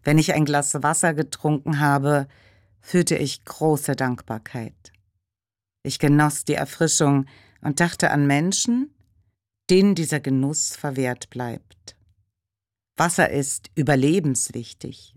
Wenn ich ein Glas Wasser getrunken habe, fühlte ich große Dankbarkeit. Ich genoss die Erfrischung und dachte an Menschen, denen dieser Genuss verwehrt bleibt. Wasser ist überlebenswichtig.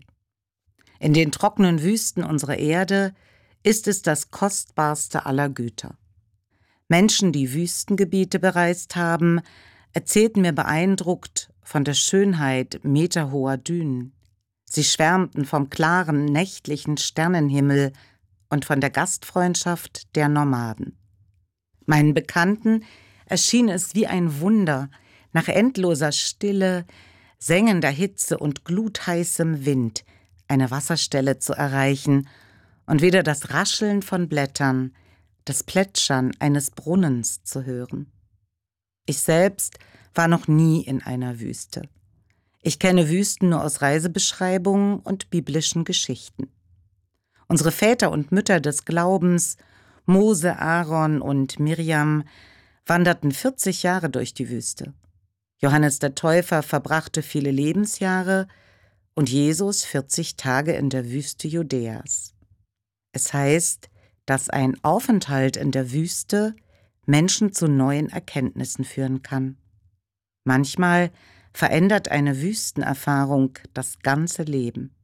In den trockenen Wüsten unserer Erde ist es das kostbarste aller Güter. Menschen, die Wüstengebiete bereist haben, erzählten mir beeindruckt von der Schönheit meterhoher Dünen. Sie schwärmten vom klaren, nächtlichen Sternenhimmel und von der Gastfreundschaft der Nomaden. Meinen Bekannten erschien es wie ein Wunder, nach endloser Stille, sengender Hitze und glutheißem Wind eine Wasserstelle zu erreichen und wieder das Rascheln von Blättern, das Plätschern eines Brunnens zu hören. Ich selbst war noch nie in einer Wüste. Ich kenne Wüsten nur aus Reisebeschreibungen und biblischen Geschichten. Unsere Väter und Mütter des Glaubens, Mose, Aaron und Miriam, wanderten 40 Jahre durch die Wüste. Johannes der Täufer verbrachte viele Lebensjahre und Jesus 40 Tage in der Wüste Judäas. Es heißt, dass ein Aufenthalt in der Wüste Menschen zu neuen Erkenntnissen führen kann. Manchmal verändert eine Wüstenerfahrung das ganze Leben.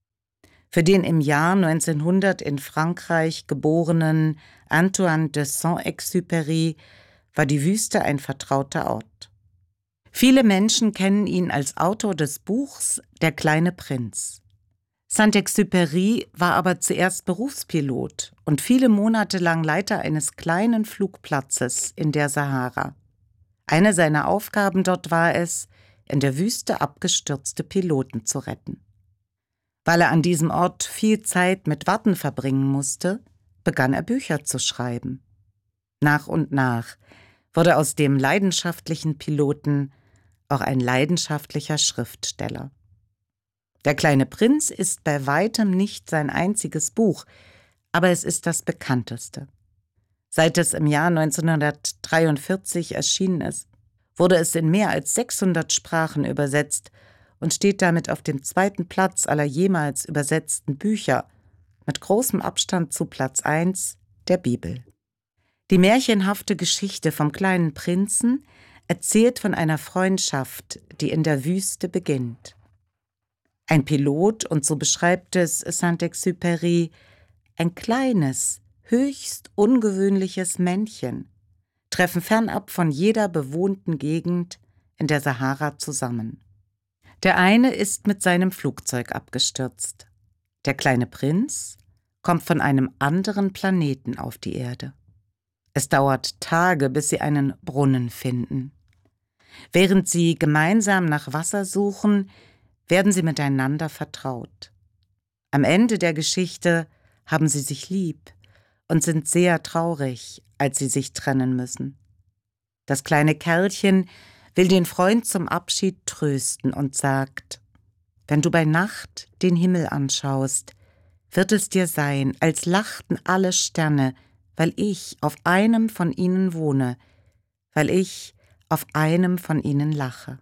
Für den im Jahr 1900 in Frankreich geborenen Antoine de Saint-Exupéry war die Wüste ein vertrauter Ort. Viele Menschen kennen ihn als Autor des Buchs Der kleine Prinz. Saint-Exupéry war aber zuerst Berufspilot und viele Monate lang Leiter eines kleinen Flugplatzes in der Sahara. Eine seiner Aufgaben dort war es, in der Wüste abgestürzte Piloten zu retten. Weil er an diesem Ort viel Zeit mit Warten verbringen musste, begann er Bücher zu schreiben. Nach und nach wurde aus dem leidenschaftlichen Piloten auch ein leidenschaftlicher Schriftsteller. Der kleine Prinz ist bei weitem nicht sein einziges Buch, aber es ist das bekannteste. Seit es im Jahr 1943 erschienen ist, wurde es in mehr als 600 Sprachen übersetzt und steht damit auf dem 2. Platz aller jemals übersetzten Bücher, mit großem Abstand zu Platz 1 der Bibel. Die märchenhafte Geschichte vom kleinen Prinzen erzählt von einer Freundschaft, die in der Wüste beginnt. Ein Pilot, und so beschreibt es Saint-Exupéry, ein kleines, höchst ungewöhnliches Männchen, treffen fernab von jeder bewohnten Gegend in der Sahara zusammen. Der eine ist mit seinem Flugzeug abgestürzt. Der kleine Prinz kommt von einem anderen Planeten auf die Erde. Es dauert Tage, bis sie einen Brunnen finden. Während sie gemeinsam nach Wasser suchen, werden sie miteinander vertraut. Am Ende der Geschichte haben sie sich lieb und sind sehr traurig, als sie sich trennen müssen. Das kleine Kerlchen will den Freund zum Abschied trösten und sagt: Wenn du bei Nacht den Himmel anschaust, wird es dir sein, als lachten alle Sterne, weil ich auf einem von ihnen wohne, weil ich auf einem von ihnen lache.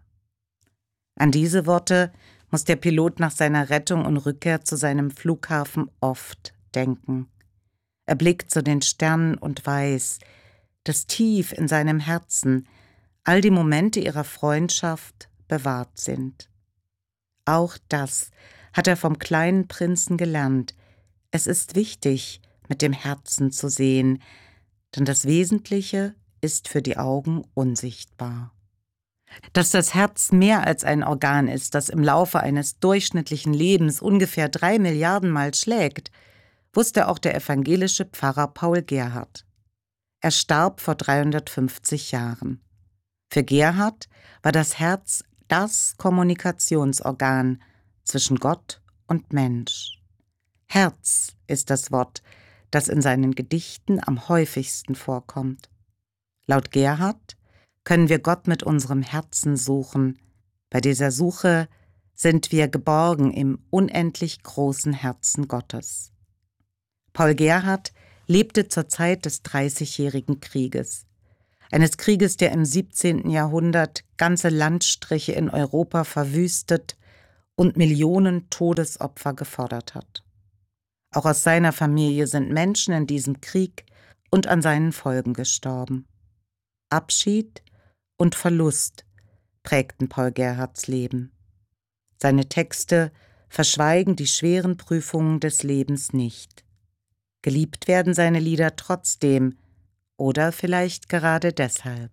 An diese Worte muss der Pilot nach seiner Rettung und Rückkehr zu seinem Flughafen oft denken. Er blickt zu den Sternen und weiß, dass tief in seinem Herzen all die Momente ihrer Freundschaft bewahrt sind. Auch das hat er vom kleinen Prinzen gelernt. Es ist wichtig, mit dem Herzen zu sehen, denn das Wesentliche ist für die Augen unsichtbar. Dass das Herz mehr als ein Organ ist, das im Laufe eines durchschnittlichen Lebens ungefähr 3 Milliarden Mal schlägt, wusste auch der evangelische Pfarrer Paul Gerhardt. Er starb vor 350 Jahren. Für Gerhardt war das Herz das Kommunikationsorgan zwischen Gott und Mensch. Herz ist das Wort, das in seinen Gedichten am häufigsten vorkommt. Laut Gerhardt können wir Gott mit unserem Herzen suchen. Bei dieser Suche sind wir geborgen im unendlich großen Herzen Gottes. Paul Gerhardt lebte zur Zeit des Dreißigjährigen Krieges. Eines Krieges, der im 17. Jahrhundert ganze Landstriche in Europa verwüstet und Millionen Todesopfer gefordert hat. Auch aus seiner Familie sind Menschen in diesem Krieg und an seinen Folgen gestorben. Abschied und Verlust prägten Paul Gerhardts Leben. Seine Texte verschweigen die schweren Prüfungen des Lebens nicht. Geliebt werden seine Lieder trotzdem oder vielleicht gerade deshalb.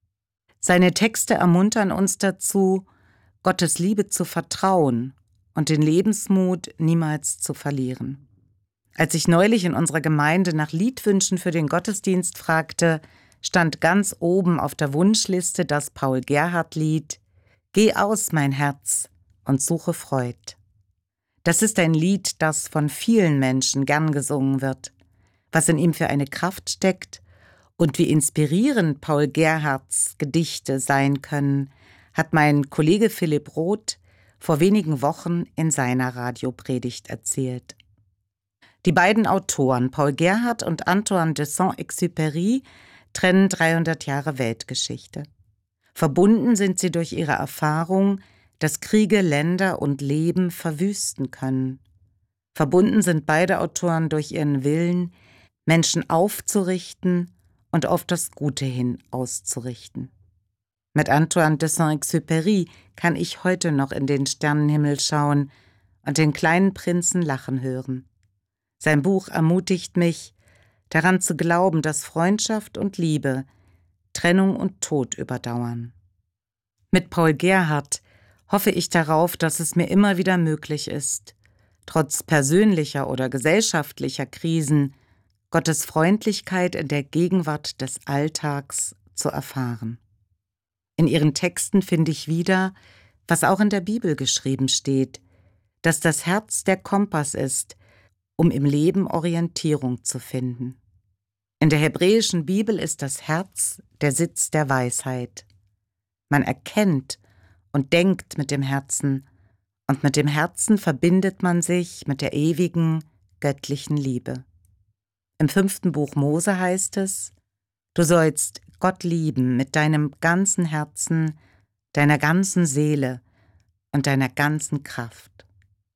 Seine Texte ermuntern uns dazu, Gottes Liebe zu vertrauen und den Lebensmut niemals zu verlieren. Als ich neulich in unserer Gemeinde nach Liedwünschen für den Gottesdienst fragte, stand ganz oben auf der Wunschliste das Paul-Gerhardt-Lied »Geh aus, mein Herz, und suche Freud«. Das ist ein Lied, das von vielen Menschen gern gesungen wird, was in ihm für eine Kraft steckt und wie inspirierend Paul Gerhardts Gedichte sein können, hat mein Kollege Philipp Roth vor wenigen Wochen in seiner Radiopredigt erzählt. Die beiden Autoren, Paul Gerhardt und Antoine de Saint-Exupéry, trennen 300 Jahre Weltgeschichte. Verbunden sind sie durch ihre Erfahrung, dass Kriege Länder und Leben verwüsten können. Verbunden sind beide Autoren durch ihren Willen, Menschen aufzurichten und auf das Gute hin auszurichten. Mit Antoine de Saint-Exupéry kann ich heute noch in den Sternenhimmel schauen und den kleinen Prinzen lachen hören. Sein Buch ermutigt mich, daran zu glauben, dass Freundschaft und Liebe Trennung und Tod überdauern. Mit Paul Gerhardt hoffe ich darauf, dass es mir immer wieder möglich ist, trotz persönlicher oder gesellschaftlicher Krisen Gottes Freundlichkeit in der Gegenwart des Alltags zu erfahren. In ihren Texten finde ich wieder, was auch in der Bibel geschrieben steht, dass das Herz der Kompass ist, um im Leben Orientierung zu finden. In der hebräischen Bibel ist das Herz der Sitz der Weisheit. Man erkennt und denkt mit dem Herzen, und mit dem Herzen verbindet man sich mit der ewigen, göttlichen Liebe. Im 5. Buch Mose heißt es: Du sollst Gott lieben mit deinem ganzen Herzen, deiner ganzen Seele und deiner ganzen Kraft.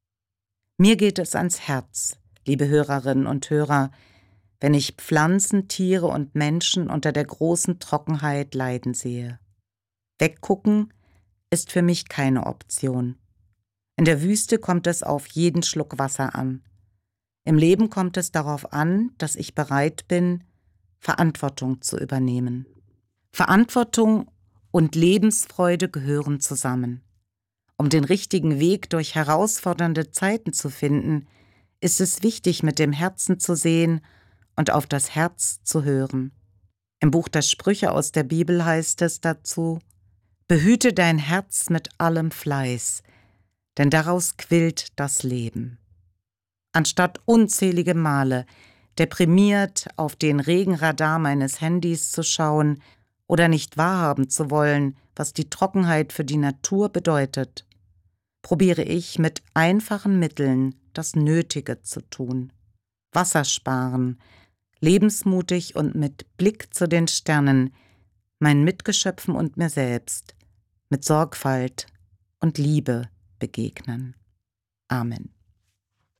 Mir geht es ans Herz, liebe Hörerinnen und Hörer, wenn ich Pflanzen, Tiere und Menschen unter der großen Trockenheit leiden sehe. Weggucken ist für mich keine Option. In der Wüste kommt es auf jeden Schluck Wasser an. Im Leben kommt es darauf an, dass ich bereit bin, Verantwortung zu übernehmen. Verantwortung und Lebensfreude gehören zusammen. Um den richtigen Weg durch herausfordernde Zeiten zu finden, ist es wichtig, mit dem Herzen zu sehen und auf das Herz zu hören. Im Buch der Sprüche aus der Bibel heißt es dazu: Behüte dein Herz mit allem Fleiß, denn daraus quillt das Leben. Anstatt unzählige Male deprimiert auf den Regenradar meines Handys zu schauen oder nicht wahrhaben zu wollen, was die Trockenheit für die Natur bedeutet, probiere ich mit einfachen Mitteln das Nötige zu tun. Wasser sparen, lebensmutig und mit Blick zu den Sternen, meinen Mitgeschöpfen und mir selbst, mit Sorgfalt und Liebe begegnen. Amen.